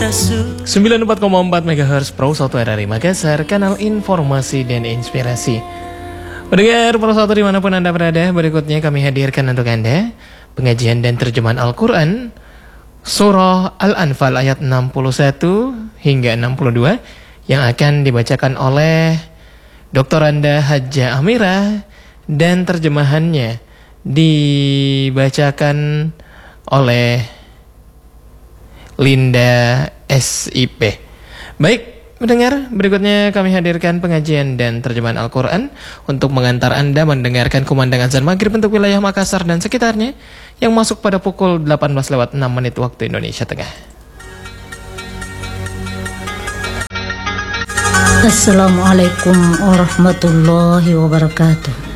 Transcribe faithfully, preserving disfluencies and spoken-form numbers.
sembilan puluh empat koma empat megahertz Pro satu R R I Makassar, kanal informasi dan inspirasi. Pendengar Pro satu dimanapun Anda berada, berikutnya kami hadirkan untuk Anda pengajian dan terjemahan Al-Quran Surah Al-Anfal ayat enam puluh satu hingga enam puluh dua yang akan dibacakan oleh Doktor Anda Hajjah Amirah dan terjemahannya dibacakan oleh Linda S I P. Baik, mendengar, berikutnya kami hadirkan pengajian dan terjemahan Al-Quran untuk mengantar Anda mendengarkan kumandang azan maghrib untuk wilayah Makassar dan sekitarnya yang masuk pada pukul delapan belas lewat enam menit waktu Indonesia Tengah. Assalamualaikum warahmatullahi wabarakatuh.